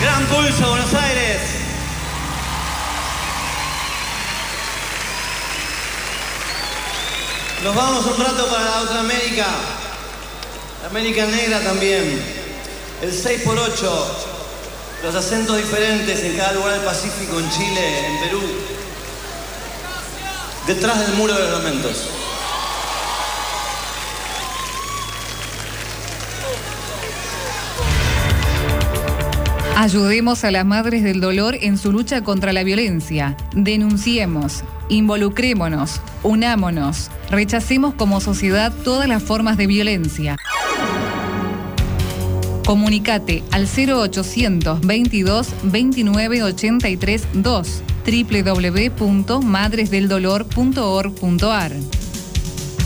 Gran Pulso, Buenos Aires. Nos vamos un rato para la otra América. La América Negra también. El 6x8. Los acentos diferentes en cada lugar del Pacífico, en Chile, en Perú. Detrás del muro de los lamentos. Ayudemos a las madres del dolor en su lucha contra la violencia. Denunciemos, involucrémonos, unámonos, rechacemos como sociedad todas las formas de violencia. Comunicate al 0800 22 29 83 2 www.madresdeldolor.org.ar.